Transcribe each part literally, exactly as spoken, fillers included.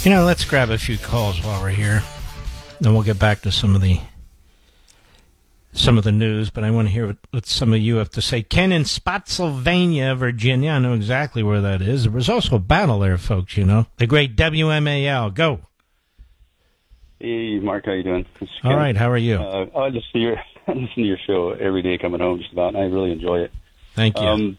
You know, let's grab a few calls while we're here. Then we'll get back to some of the some of the news, but I want to hear what, what some of you have to say. Ken in Spotsylvania, Virginia. I know exactly where that is. There was also a battle there, folks, you know. The great W M A L. Go. Hey, Mark, how you doing? All right, how are you? Uh, I listen to your I listen to your show every day coming home, just about, and I really enjoy it. Thank you. Um,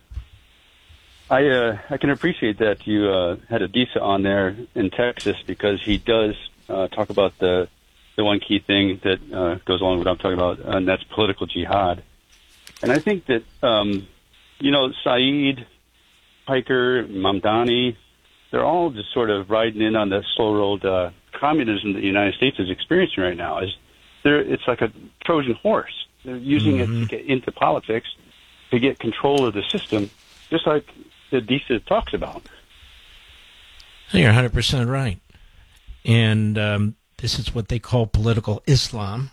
I uh, I can appreciate that you uh, had Adisa on there in Texas, because he does uh, talk about the the one key thing that uh, goes along with what I'm talking about, and that's political jihad. And I think that um, you know, Saeed, Piker, Mamdani, they're all just sort of riding in on the slow road uh, communism that the United States is experiencing right now. Is there? It's like a Trojan horse. They're using mm-hmm. it to get into politics to get control of the system, just like the Adisa talks about. You're one hundred percent right. And um, this is what they call political Islam.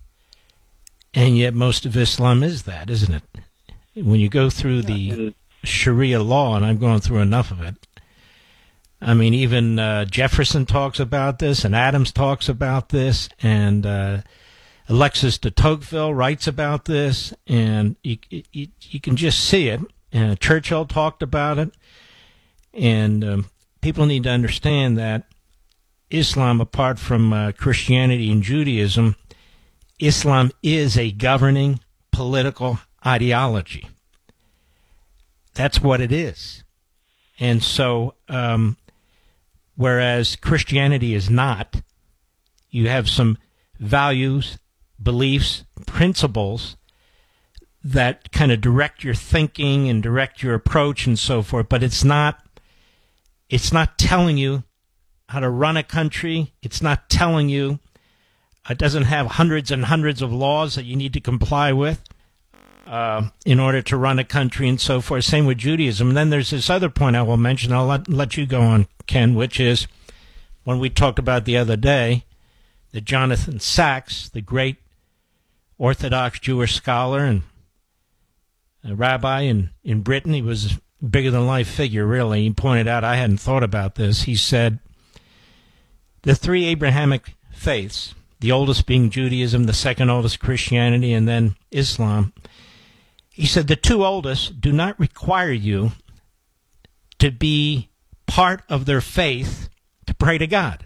And yet most of Islam is that, isn't it? When you go through the yeah, and, Sharia law, and I've gone through enough of it, I mean, even uh, Jefferson talks about this, and Adams talks about this, and uh, Alexis de Tocqueville writes about this, and you, you, you can just see it. And Churchill talked about it, and um, people need to understand that Islam, apart from uh, Christianity and Judaism, Islam is a governing political ideology. That's what it is. And so, um, whereas Christianity is not, you have some values, beliefs, principles that kind of direct your thinking and direct your approach and so forth, but it's not it's not telling you how to run a country. It's not telling you, it doesn't have hundreds and hundreds of laws that you need to comply with uh, in order to run a country and so forth. Same with Judaism. And then there's this other point I will mention. I'll let, let you go on, Ken, which is when we talked about the other day that Jonathan Sachs, the great Orthodox Jewish scholar and a rabbi in, in Britain, he was a bigger-than-life figure, really. He pointed out, I hadn't thought about this, he said, the three Abrahamic faiths, the oldest being Judaism, the second oldest Christianity, and then Islam, he said the two oldest do not require you to be part of their faith to pray to God.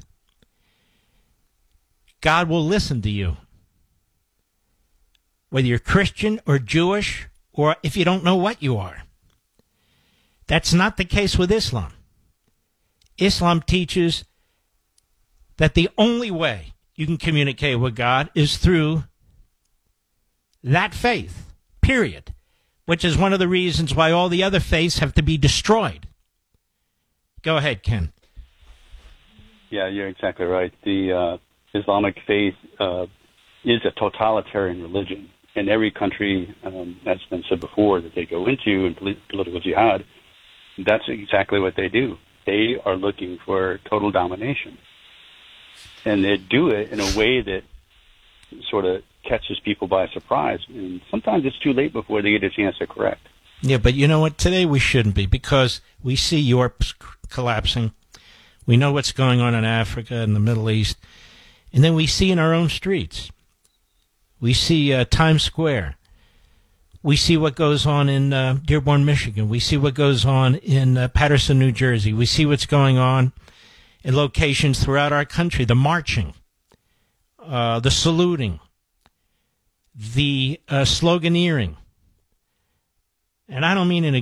God will listen to you. Whether you're Christian or Jewish, or if you don't know what you are. That's not the case with Islam. Islam teaches that the only way you can communicate with God is through that faith, period, which is one of the reasons why all the other faiths have to be destroyed. Go ahead, Ken. Yeah, you're exactly right. The uh, Islamic faith uh, is a totalitarian religion. In every country, um, that's been said before, that they go into in political jihad, that's exactly what they do. They are looking for total domination. And they do it in a way that sort of catches people by surprise. And sometimes it's too late before they get a chance to correct. Yeah, but you know what? Today we shouldn't be, because we see Europe collapsing. We know what's going on in Africa and the Middle East. And then we see in our own streets. We see uh, Times Square. We see what goes on in uh, Dearborn, Michigan. We see what goes on in uh, Paterson, New Jersey. We see what's going on in locations throughout our country. The marching, uh, the saluting, the uh, sloganeering. And I don't mean in a